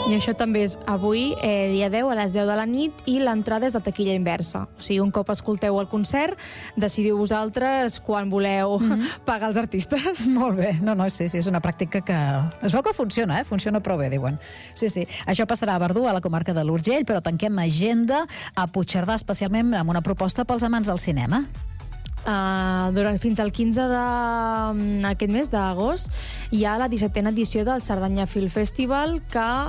I això també és avui, dia 10, a les 10 de la nit, i l'entrada és de taquilla inversa. O sigui, un cop escolteu el concert, decidiu vosaltres quan voleu pagar els artistes. Molt bé. No, sí, és una pràctica que... Es veu que funciona, funciona prou bé, diuen. Sí. Això passarà a Verdú, a la comarca de l'Urgell, però tanquem agenda a Puigcerdà, especialment amb una proposta pels amants del cinema. Fins al 15 d'aquest mes d'agost hi ha la 17a edició del Cerdanya Film Festival,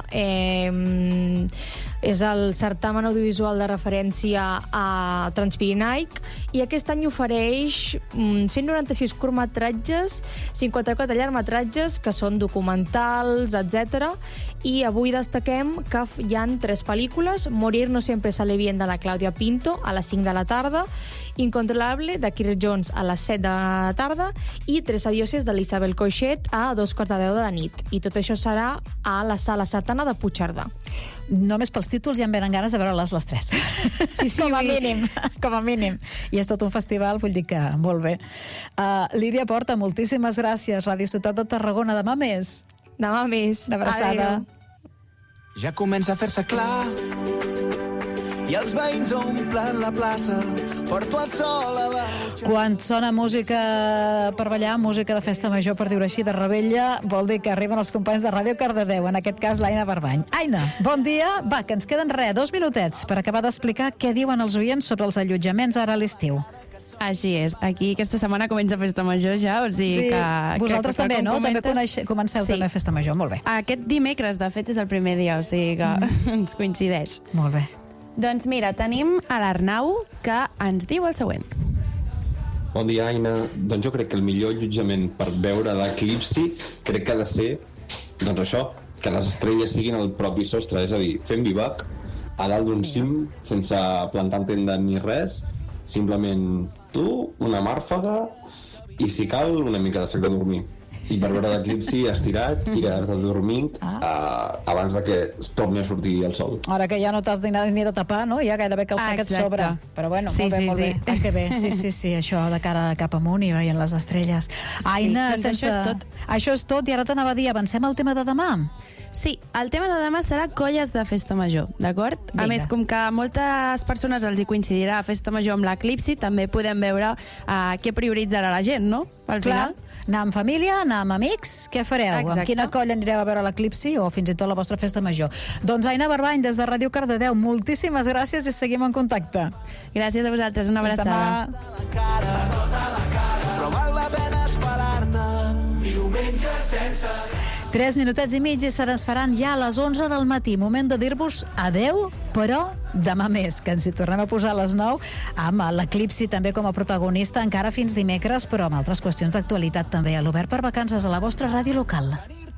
que és el certamen audiovisual de referència a Transpirinaic, i aquest any ofereix 196 curtmetratges, 54 llargmetratges, que són documentals, etc. I avui destaquem que hi ha 3 pel·lícules: Morir no siempre sale bien, de la Clàudia Pinto, a les 5 de la tarda, Incontrolable, de Kirk Jones, a les 7 de la tarda, i Tres adioses, de l'Isabel Coixet, a 2:15 de la nit. I tot això serà a la Sala Sartana de Puigcerdà. Només pels títols ja em venen ganes de veure-les les 3. Sí, com a mínim. I és tot un festival, vull dir que molt bé. Lídia Porta, moltíssimes gràcies. Ràdio Ciutat de Tarragona, demà més. Demà més. Una abraçada. Adéu. Ja comença a fer-se clar i els veïns omplen la plaça. Porto el sol a la... Quan sona música per ballar, música de festa major, per dir-ho així, de Rebella, vol dir que arriben els companys de Ràdio Cardedeu, en aquest cas l'Aina Barbany. Aina, bon dia. Va, que ens queden 2 minutets per acabar d'explicar què diuen els oients sobre els allotjaments ara a l'estiu. Així és, aquí aquesta setmana comença Festa Major ja, o sigui que... Vosaltres també, no? També comenceu també Festa Major, molt bé. Aquest dimecres, de fet, és el primer dia, o sigui que ens coincideix. Molt bé. Doncs mira, tenim a l'Arnau, que ens diu el següent. Bon dia, Aina. Doncs jo crec que el millor allotjament per veure l'eclipsi crec que ha de ser, doncs això, que les estrelles siguin al propi sostre, és a dir, fent bivac a dalt d'un cim, sense plantar tenda ni res, simplement tu, una màrfaga i, si cal, una mica de sac de dormir. I per veure l'eclipsi estirat i quedar-te dormint abans de que es torni a sortir el sol. Ara que ja no t'has ni de tapar, no? Ja gairebé que el sac et sobra. Però bueno, molt bé. Que bé. Sí, això de cara cap amunt i veient les estrelles. Aina, doncs això és tot. Això és tot, i ara t'anava a dir, avancem al tema de demà? Sí, el tema de demà serà colles de Festa Major, d'acord? A més, com que a moltes persones els hi coincidirà Festa Major amb l'eclipsi, també podem veure què prioritzarà la gent, no? Al final. Anar amb família, anar amb amics, què fareu? Exacte. Amb quina colla anireu a veure l'eclipsi o fins i tot la vostra Festa Major? Doncs Aina Barbany, des de Ràdio Cardedeu, moltíssimes gràcies i seguim en contacte. Gràcies a vosaltres, una abraçada. Però val la pena esperar-te diumenge sense... 3 minutets i mig i se les faran ja a les 11 del matí. Moment de dir-vos adeu, però demà més, que ens hi tornem a posar a les 9 amb l'eclipsi també com a protagonista, encara fins dimecres, però amb altres qüestions d'actualitat també a l'Obert per Vacances a la vostra ràdio local.